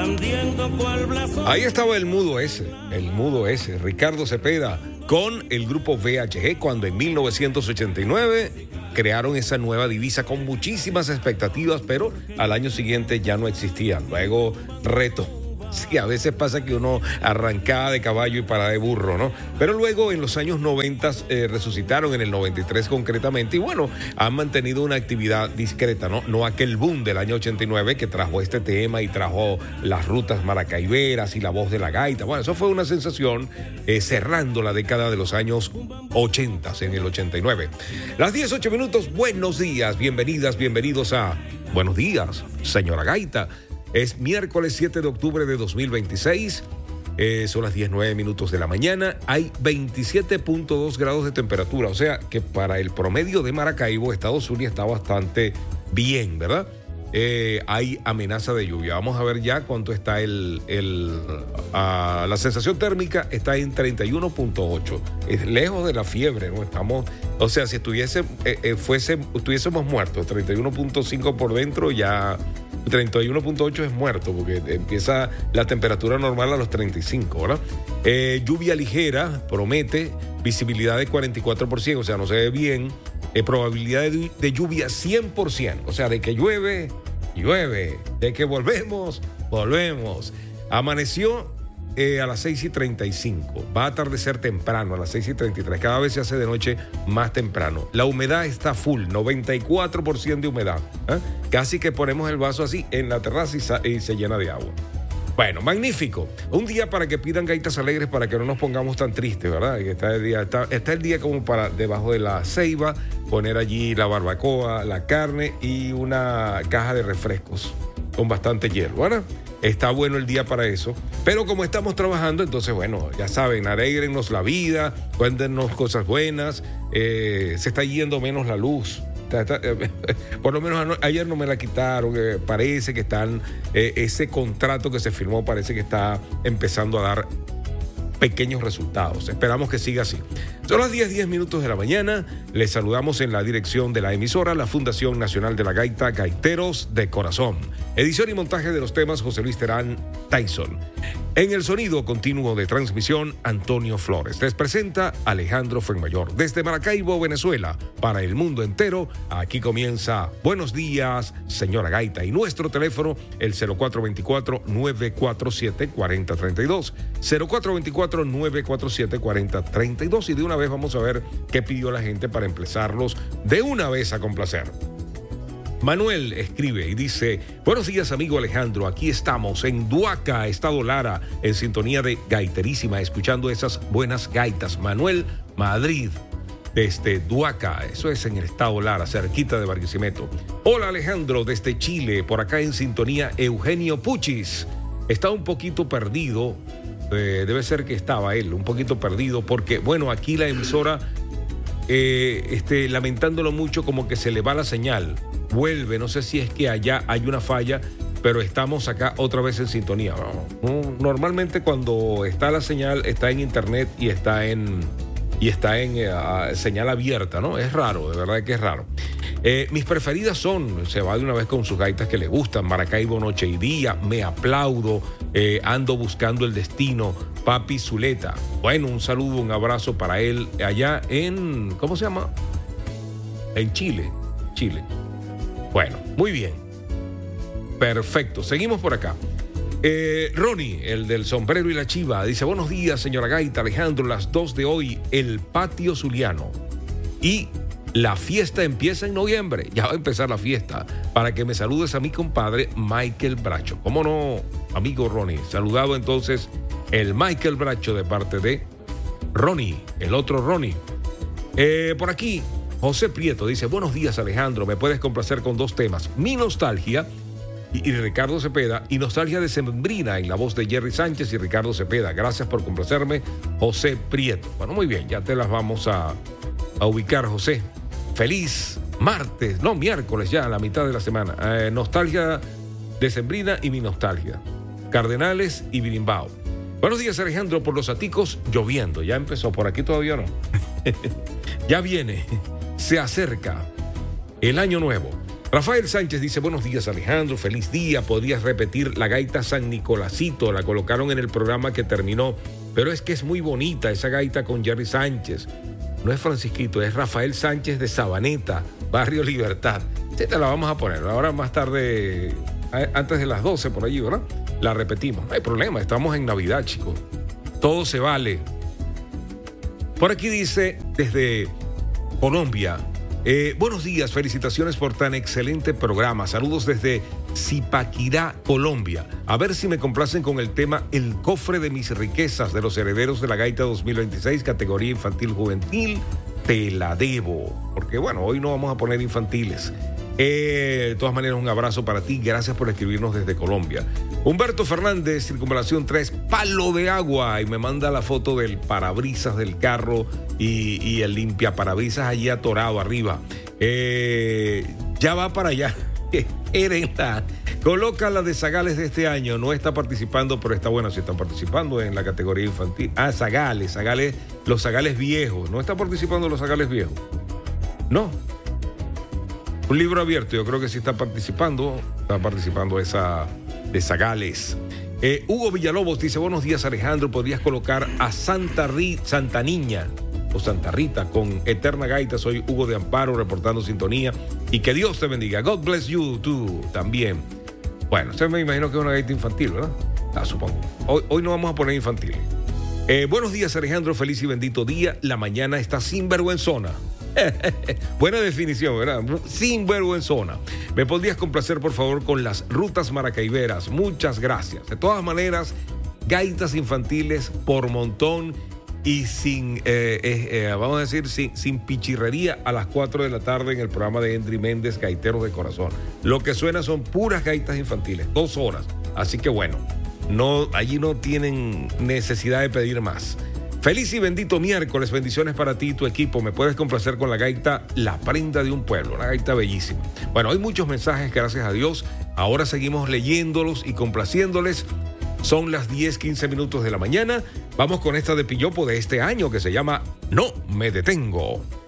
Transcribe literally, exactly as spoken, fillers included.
blandiendo cual blasón. Ahí estaba el mudo ese, el mudo ese, Ricardo Cepeda, con el grupo V H G, cuando en mil novecientos ochenta y nueve crearon esa nueva divisa con muchísimas expectativas, pero al año siguiente ya no existían. Luego reto. Sí, a veces pasa que uno arrancaba de caballo y para de burro, ¿no? Pero luego en los años noventa eh, resucitaron, en el noventa y tres concretamente, y bueno, han mantenido una actividad discreta, ¿no? No aquel boom del año ochenta y nueve que trajo este tema y trajo las rutas maracaiberas y la voz de la gaita. Bueno, eso fue una sensación eh, cerrando la década de los años ochenta, en el ochenta y nueve. Las diez, ocho minutos, buenos días, bienvenidas, bienvenidos a Buenos Días, Señora Gaita. Es miércoles siete de octubre de dos mil veintiséis, eh, son las diez, nueve minutos de la mañana, hay veintisiete punto dos grados de temperatura, o sea que para el promedio de Maracaibo, Estado Zulia, está bastante bien, ¿verdad? Eh, hay amenaza de lluvia. Vamos a ver ya cuánto está el... el uh, la sensación térmica está en treinta y uno punto ocho, es lejos de la fiebre, ¿no? Estamos, o sea, si estuviese, eh, eh, fuese, estuviésemos muertos, treinta y uno punto cinco por dentro ya... treinta y uno punto ocho es muerto, porque empieza la temperatura normal a los treinta y cinco, ¿verdad? Eh, lluvia ligera, promete, visibilidad de cuarenta y cuatro por ciento, o sea, no se ve bien. Eh, probabilidad de, de lluvia cien por ciento, o sea, de que llueve, llueve, de que volvemos, volvemos. Amaneció eh, a las seis y treinta y cinco, va a atardecer temprano a las seis y treinta y tres, cada vez se hace de noche más temprano. La humedad está full, noventa y cuatro por ciento de humedad, ¿eh? Casi que ponemos el vaso así en la terraza y, sa- y se llena de agua. Bueno, magnífico. Un día para que pidan gaitas alegres, para que no nos pongamos tan tristes, ¿verdad? Y está el día, está, está el día como para debajo de la ceiba, poner allí la barbacoa, la carne y una caja de refrescos con bastante hielo, ¿verdad? Está bueno el día para eso. Pero como estamos trabajando, entonces, bueno, ya saben, alegrennos la vida, cuéntenos cosas buenas. Eh, se está yendo menos la luz. Está, está, eh, por lo menos ayer no me la quitaron. Eh, parece que están, eh, ese contrato que se firmó parece que está empezando a dar pequeños resultados. Esperamos que siga así. Son las diez, diez minutos de la mañana. Les saludamos en la dirección de la emisora, la Fundación Nacional de la Gaita, Gaiteros de Corazón. Edición y montaje de los temas, José Luis Terán Tyson. En el sonido continuo de transmisión, Antonio Flores. Les presenta Alejandro Fuenmayor. Desde Maracaibo, Venezuela, para el mundo entero, aquí comienza Buenos Días, Señora Gaita. Y nuestro teléfono, el cero cuatro dos cuatro, nueve cuatro siete, cuatro cero tres dos. cero cuatro dos cuatro, nueve cuatro siete, cuatro cero tres dos. Y de una vez vamos a ver qué pidió la gente para empezarlos de una vez a complacer. Manuel escribe y dice: buenos días, amigo Alejandro, aquí estamos en Duaca, Estado Lara, en sintonía de Gaiterísima, escuchando esas buenas gaitas. Manuel, Madrid, desde Duaca, eso es en el Estado Lara, cerquita de Barquisimeto. Hola Alejandro, desde Chile, por acá en sintonía Eugenio Puchis. Está un poquito perdido, eh, debe ser que estaba él, un poquito perdido, porque bueno, aquí la emisora, eh, este, lamentándolo mucho, como que se le va la señal. Vuelve, no sé si es que allá hay una falla, pero estamos acá otra vez en sintonía. Normalmente cuando está la señal, está en internet y está en, y está en uh, señal abierta, ¿no? Es raro, de verdad que es raro. Eh, mis preferidas son, se va de una vez con sus gaitas que le gustan, Maracaibo Noche y Día, Me Aplaudo, eh, Ando Buscando el Destino, Papi Zuleta. Bueno, un saludo, un abrazo para él allá en, ¿cómo se llama? En Chile, Chile. Bueno, muy bien. Perfecto, seguimos por acá. Eh, Ronnie, el del sombrero y la chiva, dice: buenos días, señora Gaita, Alejandro, las dos de hoy, el patio zuliano. Y la fiesta empieza en noviembre, ya va a empezar la fiesta. Para que me saludes a mi compadre Michael Bracho. ¿Cómo no, amigo Ronnie? Saludado entonces el Michael Bracho de parte de Ronnie, el otro Ronnie. Eh, por aquí, José Prieto dice: buenos días, Alejandro, me puedes complacer con dos temas, Mi Nostalgia y, y Ricardo Cepeda, y Nostalgia Decembrina, en la voz de Jerry Sánchez y Ricardo Cepeda. Gracias por complacerme, José Prieto. Bueno, muy bien, ya te las vamos a, a ubicar, José. Feliz martes, no, miércoles ya, a la mitad de la semana. Eh, Nostalgia Decembrina y Mi Nostalgia, Cardenales y Birimbao. Buenos días, Alejandro, por los Aticos lloviendo. Ya empezó, por aquí todavía no. Ya viene, se acerca el año nuevo. Rafael Sánchez dice, buenos días Alejandro, feliz día, podrías repetir la gaita San Nicolásito, la colocaron en el programa que terminó, pero es que es muy bonita esa gaita con Jerry Sánchez. No es Francisquito, es Rafael Sánchez de Sabaneta, Barrio Libertad. Sí, te la vamos a poner, ahora más tarde, antes de las doce por allí, ¿verdad? La repetimos, no hay problema, estamos en Navidad, chicos. Todo se vale. Por aquí dice, desde Colombia, eh, buenos días, felicitaciones por tan excelente programa. Saludos desde Zipaquirá, Colombia. A ver si me complacen con el tema El cofre de mis riquezas de los herederos de la gaita dos mil veintiséis, categoría infantil juvenil. Te la debo. Porque bueno, hoy no vamos a poner infantiles. Eh, de todas maneras, un abrazo para ti. Gracias por escribirnos desde Colombia. Humberto Fernández, Circunvalación tres, Palo de Agua. Y me manda la foto del parabrisas del carro y, y el limpiaparabrisas allí atorado arriba. Eh, ya va para allá. Erenda. Coloca la de Zagales de este año. No está participando, pero está buena si están participando en la categoría infantil. Ah, Zagales, Zagales, los Zagales viejos. No está participando los Zagales viejos. No. Un libro abierto, yo creo que sí está participando, está participando esa de Zagales. Eh, Hugo Villalobos dice, buenos días Alejandro, podrías colocar a Santa, Ri, Santa Niña o Santa Rita con Eterna Gaita. Soy Hugo de Amparo reportando sintonía y que Dios te bendiga. God bless you too también. Bueno, usted me imagino que es una gaita infantil, ¿verdad? Ah, supongo. Hoy, hoy no vamos a poner infantil. Eh, buenos días Alejandro, feliz y bendito día. La mañana está sinvergüenzona. Buena definición, ¿verdad? Sin vergüenzona. ¿Me podrías complacer, por favor, con las rutas maracaiberas? Muchas gracias. De todas maneras, gaitas infantiles por montón y sin, eh, eh, eh, vamos a decir, sin, sin pichirrería a las cuatro de la tarde en el programa de Endry Méndez, Gaiteros de Corazón. Lo que suena son puras gaitas infantiles, dos horas. Así que bueno, no, allí no tienen necesidad de pedir más. Feliz y bendito miércoles, bendiciones para ti y tu equipo. Me puedes complacer con la gaita La Prenda de un Pueblo, una gaita bellísima. Bueno, hay muchos mensajes, gracias a Dios. Ahora seguimos leyéndolos y complaciéndoles. Son las diez, quince minutos de la mañana. Vamos con esta de Pillopo de este año que se llama No me detengo.